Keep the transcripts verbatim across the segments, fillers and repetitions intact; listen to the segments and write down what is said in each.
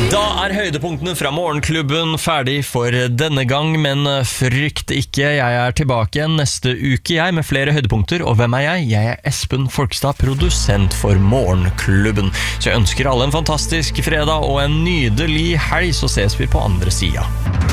Da er høydepunktene fra Morgenklubben ferdig for denne gang, men frykt ikke, jeg er tilbake igjen neste uke jeg med flere høydepunkter. Og hvem er jeg? Jeg er Espen Folkestad, produsent for Morgenklubben. Så jeg ønsker alle en fantastisk fredag og en nydelig helg, så ses vi på andre sida.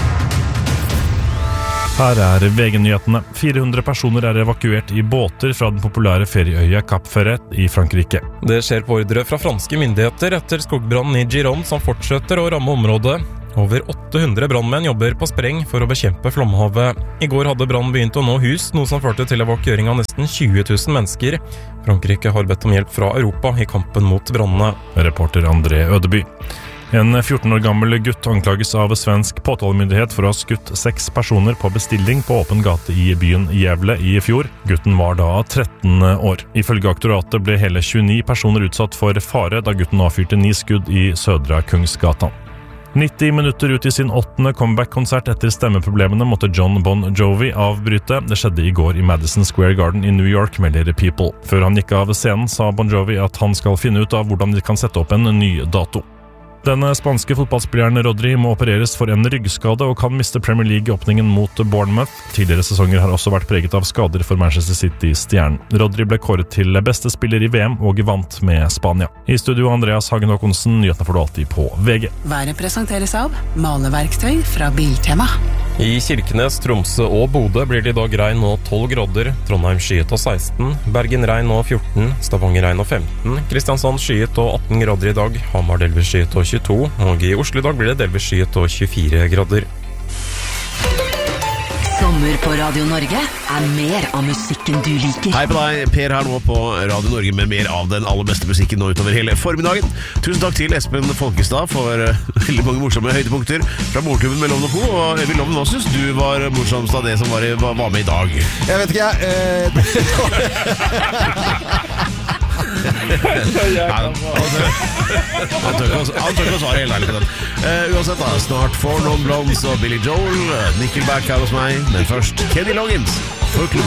Her er V G-nyhetene. fire hundre personer er evakuert i båter fra den populære ferieøya Cap Ferret i Frankrike. Det skjer på ordre fra franske myndigheter etter skogbrannen i Gironde som fortsetter å ramme området. Over åtte hundre brannmenn jobber på spreng for å bekjempe flomhavet. I går hadde brannen begynt å nå hus, noe som førte til evakuering av nesten tjue tusen mennesker. Frankrike har bedt om hjelp fra Europa i kampen mot brannene. Reporter André Ødeby. En fjorten år gammel gutt anklages av svensk påtalemyndighet for å ha skutt seks personer på bestilling på åpen gate i byen Gävle i fjor. Gutten var da tretten år. Ifølge aktoratet ble hele tjueni personer utsatt for fare da gutten avfyrte ni skudd i Södra Kungsgatan. nitti minutter ut i sin åttende comeback-konsert etter stemmeproblemene måtte John Bon Jovi avbryte. Det skjedde i går i Madison Square Garden i New York, melder People. Før han gikk av scenen sa Bon Jovi at han skal finne ut av hvordan de kan sette opp en ny dato. Den spanske fotballspilleren Rodri må opereres for en ryggskade og kan miste Premier League-åpningen mot Bournemouth. Tidligere sesonger har også vært preget av skader for Manchester City-stjernen. Rodri ble kåret til beste spiller i V M og vant med Spania. I studio Andreas Hagen Håkonsen, nyhetene får du alltid på V G. Været presenteres av maleverktøy fra Biltema. I Kirkenes, Tromsø og Bodø blir det i dag regn og tolv grader, Trondheim skyet og seksten, Bergen regn og fjorten, Stavanger regn og femten, Kristiansand skyet og atten grader i dag, Hamar delvis skyet og tjueto, og i Oslo i dag blir det delvis skyet og tjuefire grader. Sommer på Radio Norge er mer av musikken du liker. Hei på deg, Per her nå på Radio Norge med mer av den aller beste musikken nå utover hele formiddagen. Tusen takk til Espen Folkestad for uh, veldig mange morsomme høydepunkter fra Morgenklubben med Loven og Co. Og Øyvind Loven, hva synes du var morsomst av det som var, var, var med i dag? Jeg vet ikke, jeg. Eh... han, han tør ikke å svare helt ærlig på den. uh, Uansett da, snart får Non Blondes og Billy Joel, Nickelback her hos meg. Men først Kenny Loggins for Klubben.